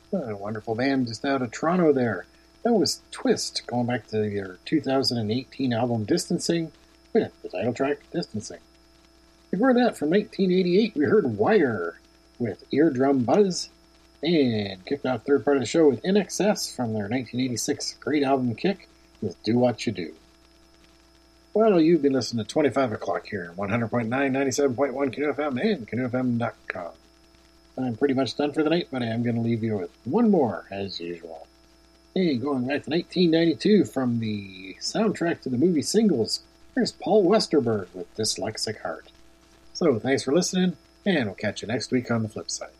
A wonderful band just out of Toronto there. That was Twist, going back to their 2018 album Distancing, with the title track Distancing. Before that, from 1988, we heard Wire with Eardrum Buzz, and kicked off third part of the show with NXS from their 1986 great album Kick with Do What You Do. Well, you've been listening to 25 o'clock here on 100.9, 97.1 Canoe FM and CanoeFM.com. I'm pretty much done for the night, but I am going to leave you with one more, as usual. Hey, going back to 1992 from the soundtrack to the movie Singles, here's Paul Westerberg with Dyslexic Heart. So, thanks for listening, and we'll catch you next week on the flip side.